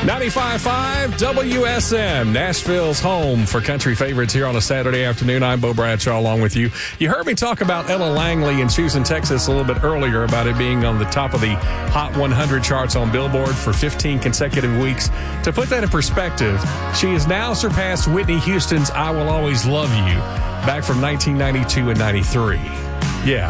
95.5 WSM, Nashville's home for country favorites here on a Saturday afternoon. I'm Bo Bradshaw along with you. You heard me talk about Ella Langley in Houston, Texas a little bit earlier about it being on the top of the Hot 100 charts on Billboard for 15 consecutive weeks. To put that in perspective, she has now surpassed Whitney Houston's I Will Always Love You back from 1992 and 93. Yeah,